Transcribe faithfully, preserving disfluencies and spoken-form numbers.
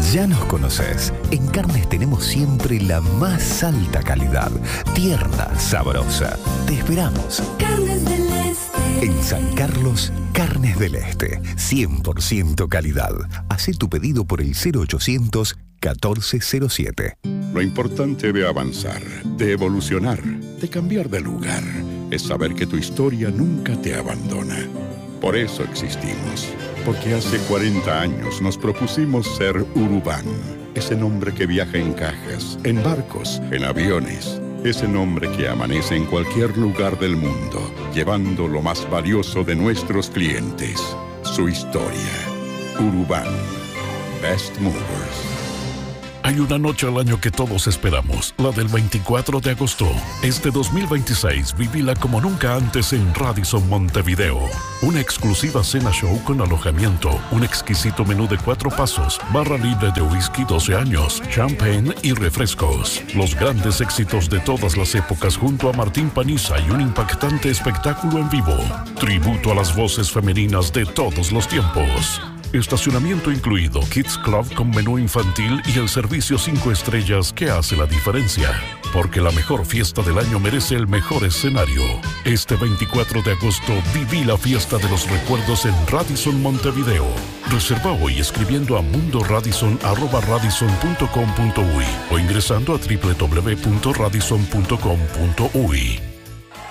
Ya nos conoces. En carnes tenemos siempre la más alta calidad. Tierna, sabrosa. Te esperamos. Carnes del Este. En San Carlos, Carnes del Este. cien por ciento calidad. Hacé tu pedido por el cero ochocientos catorce cero siete. Lo importante de avanzar, de evolucionar, de cambiar de lugar, es saber que tu historia nunca te abandona. Por eso existimos. Porque hace cuarenta años nos propusimos ser Urubán. Ese nombre que viaja en cajas, en barcos, en aviones. Ese nombre que amanece en cualquier lugar del mundo, llevando lo más valioso de nuestros clientes, su historia. Urubán. Best Movers. Hay una noche al año que todos esperamos, la del veinticuatro de agosto. Este dos mil veintiséis, vivila como nunca antes en Radisson Montevideo. Una exclusiva cena show con alojamiento, un exquisito menú de cuatro pasos, barra libre de whisky doce años, champagne y refrescos. Los grandes éxitos de todas las épocas junto a Martín Paniza y un impactante espectáculo en vivo. Tributo a las voces femeninas de todos los tiempos. Estacionamiento incluido, Kids Club con menú infantil y el servicio cinco estrellas que hace la diferencia. Porque la mejor fiesta del año merece el mejor escenario. Este veinticuatro de agosto viví la fiesta de los recuerdos en Radisson Montevideo. Reserva hoy escribiendo a mundoradisson arroba radisson punto com punto uy o ingresando a doble u doble u doble u punto radisson punto com punto uy.